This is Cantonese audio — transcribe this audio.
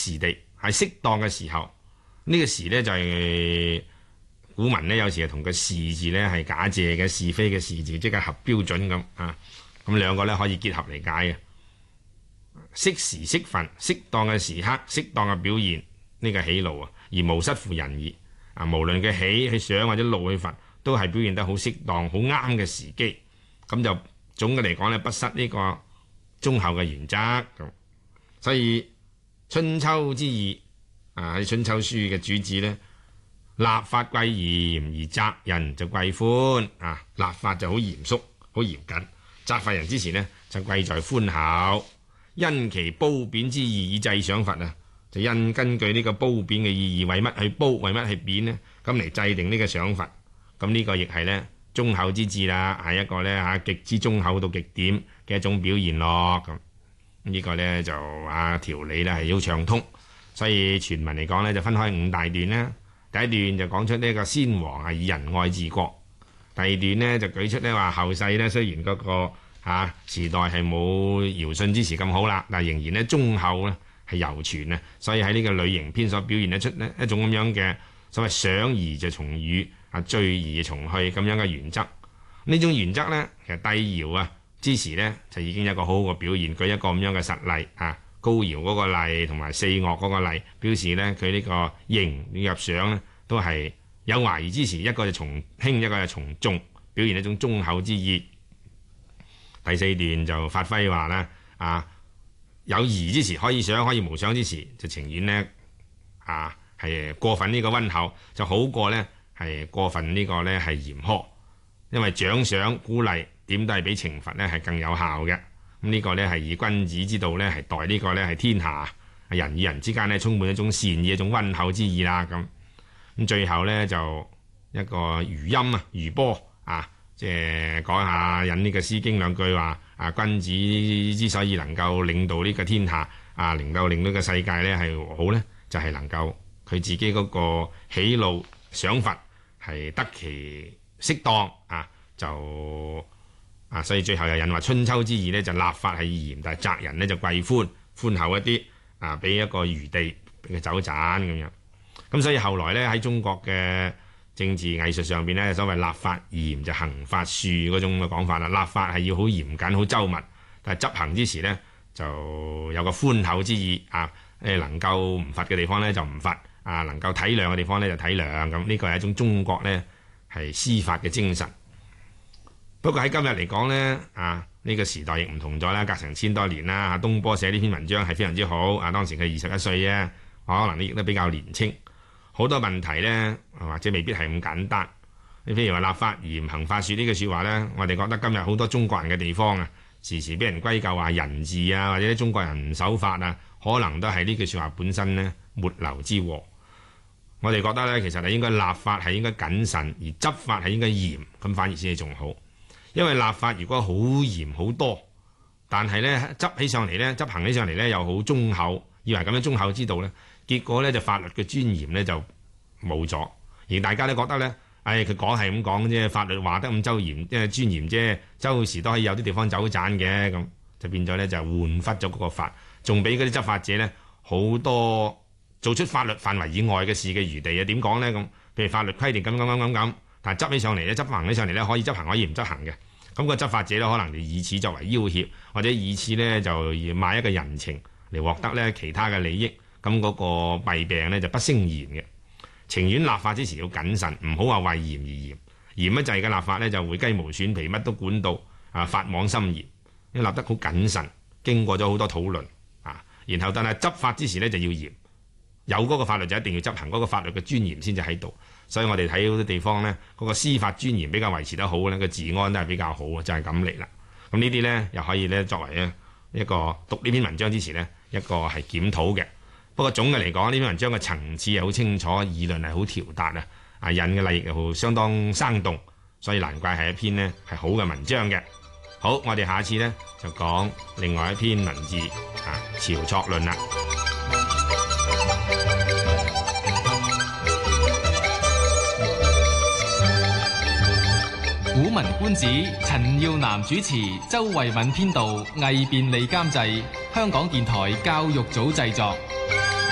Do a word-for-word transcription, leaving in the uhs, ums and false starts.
時地，係適當嘅時候。呢、這個時呢，就係、是、古文呢，有時係同個是字呢係假借嘅，是非嘅是字，即係合標準咁啊。咁兩個呢可以結合嚟解嘅。適時適分，適當嘅時刻，適當嘅表現，呢、這個喜怒啊，而無失乎仁義啊。無論佢喜去想或者怒去罰，都係表現得好適當、好啱嘅時機。咁就總嘅嚟講呢，不失呢個忠厚嘅原則咁。所以春秋之義啊，喺春秋書嘅主旨呢，立法貴嚴而責人就貴寬啊。立法就好嚴肅、好嚴謹，責罰人之前呢，就貴在寬厚。因其褒貶之義以制賞罰啊，就因根據呢個褒貶嘅意義，為乜去褒，為乜去貶呢？咁嚟制定呢個賞罰。咁呢個亦係呢忠厚之至啦，係一個呢嚇極之忠厚到極點嘅一種表現咯。咁呢個呢，就啊條理呢係要暢通，所以全文嚟講呢，就分開五大段啦。第一段就講出呢個先王係以仁愛治國，第二段呢，就舉出呢話後世呢，雖然嗰、那個嚇、啊、時代係冇堯舜之時咁好啦，但係仍然咧忠厚咧係猶存啊，所以喺呢個呂刑篇所表現得出呢一種咁樣嘅所謂賞而就從予啊，罪而從去咁樣嘅原則。呢種原則呢，其實帝堯啊之時呢，就已經有一個好好嘅表現，舉一個咁樣嘅實例啊，高堯嗰個例同埋四岳嗰個例，表示呢，佢呢個刑與入賞呢，都係有懷疑之時，一個就從輕，一個就從重，表現一種忠厚之意。第四段就發揮話咧，啊有疑之時可以賞，可以無賞之時就情願呢啊係過分呢個溫厚，就好過呢係過分呢個呢係嚴苛，因為獎賞鼓勵點都係比懲罰呢係更有效嘅。咁呢個呢係以君子之道呢係待呢個呢係天下人與人之間呢充滿一種善意、一種溫厚之意啦。咁咁最後呢，就一個餘音啊，餘波啊。即係講下引呢個詩經兩句話啊，君子之所以能夠領導呢個天下啊，能夠令到個世界呢係好呢，就係、是、能夠佢自己嗰個喜怒賞罰係得其適當啊，就啊，所以最後又引話春秋之義呢，就立法係嚴，但係責人呢就貴寬寬厚一啲啊，俾一個餘地俾佢走盞咁樣。咁所以後來呢，喺中國嘅政治藝術上邊咧，所謂立法嚴就行法樹嗰種嘅講法啦。立法係要好嚴謹、好周密，但係執行之時呢，就有個寬厚之意啊。誒，能夠唔罰嘅地方呢，就唔罰啊，能夠體諒嘅地方呢，就體諒。咁呢個係一種中國呢係司法嘅精神。不過喺今日嚟講呢，啊呢個時代亦唔同咗啦，隔成千多年啦。東坡寫呢篇文章係非常之好啊，當時佢二十一歲啫，可能呢亦都比較年青。好多問題呢，或者未必係咁簡單。你譬如話立法嚴行法樹呢句説話呢，我哋覺得今日好多中國人嘅地方啊，時時俾人歸咎話人治啊，或者啲中國人唔守法啊，可能都係呢句説話本身呢末流之禍。我哋覺得呢，其實係應該立法係應該謹慎，而執法係應該嚴，咁反而先係仲好。因為立法如果好嚴好多，但係呢執起上嚟呢，執行起上嚟呢又好忠厚，以為咁樣忠厚之道呢。結果咧就法律嘅尊嚴咧就冇咗，而大家都覺得咧，唉佢講係咁講啫，法律話得咁周嚴，即係尊嚴啫，周時都可以有啲地方走盞嘅，咁就變咗咧就換忽咗嗰個法，仲俾嗰啲執法者咧好多做出法律範圍以外嘅事嘅餘地啊？點講咧咁？譬如法律規定咁咁咁咁咁，但係執起上嚟咧，執行起上嚟咧可以執行可以唔執行嘅，咁個執法者咧可能就以此作為要挾，或者以此咧就賣一個人情嚟獲得咧其他嘅利益。咁嗰個弊病咧就不勝言嘅，情願立法之時要謹慎，唔好話為嚴而嚴，嚴一滯嘅立法咧就會雞毛蒜皮，乜都管到啊，法網森嚴。你立得好謹慎，經過咗好多討論啊，然後但係執法之時咧就要嚴，有嗰個法律就一定要執行，嗰、嗰個法律嘅尊嚴先至喺度。所以我哋睇好多地方咧，嗰、嗰個司法尊嚴比較維持得好咧，個治安都係比較好啊，就係咁嚟啦。咁呢啲咧又可以咧作為咧一個讀呢篇文章之前呢，一個係檢討嘅。不過總嘅嚟講，呢篇文章嘅層次係好清楚，議論係好調達啊，啊引嘅例又相當生動，所以難怪係一篇呢係好嘅文章嘅。好，我哋下次呢就講另外一篇文字啊《晁錯論》啦。 古文觀止，陳耀南主持，周慧敏編導，魏便利監製，香港電台教育組製作。